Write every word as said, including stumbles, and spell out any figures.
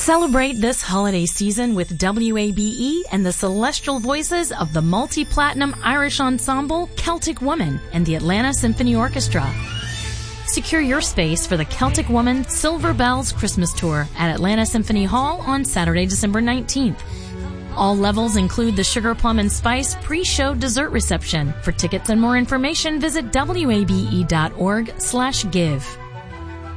Celebrate this holiday season with W A B E and the celestial voices of the multi-platinum Irish ensemble Celtic Woman and the Atlanta Symphony Orchestra. Secure your space for the Celtic Woman Silver Bells Christmas Tour at Atlanta Symphony Hall on Saturday, December nineteenth. All levels include the Sugar Plum and Spice pre-show dessert reception. For tickets and more information, visit W A B E dot org slash give.